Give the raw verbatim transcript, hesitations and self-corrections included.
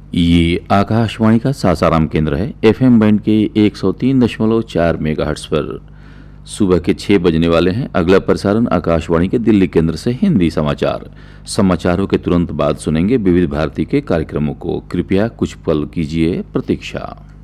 ये आकाशवाणी का सासाराम केंद्र है। एफएम बैंड के एक सौ तीन दशमलव चार मेगाहर्ट्ज पर सुबह के छः बजने वाले हैं। अगला प्रसारण आकाशवाणी के दिल्ली केंद्र से हिंदी समाचार। समाचारों के तुरंत बाद सुनेंगे विविध भारती के कार्यक्रमों को। कृपया कुछ पल कीजिए प्रतीक्षा।